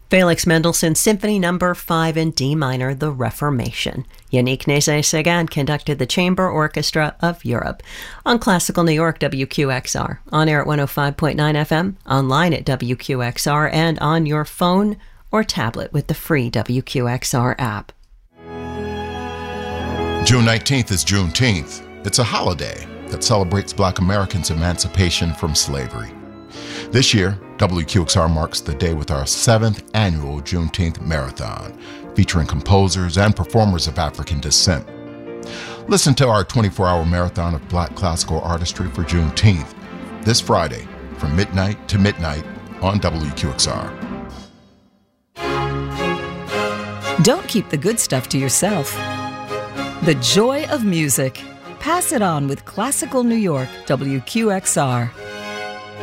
Felix Mendelssohn Symphony No. 5 in D minor, The Reformation. Yannick Nézet-Séguin conducted the Chamber Orchestra of Europe. On Classical New York, WQXR. On air at 105.9 FM, online at WQXR, and on your phone or tablet with the free WQXR app. June 19th is Juneteenth. It's a holiday that celebrates Black Americans' emancipation from slavery. This year, WQXR marks the day with our 7th annual Juneteenth Marathon, featuring composers and performers of African descent. Listen to our 24-hour marathon of Black classical artistry for Juneteenth, this Friday, from midnight to midnight on WQXR. Don't keep the good stuff to yourself. The joy of music. Pass it on with Classical New York, WQXR.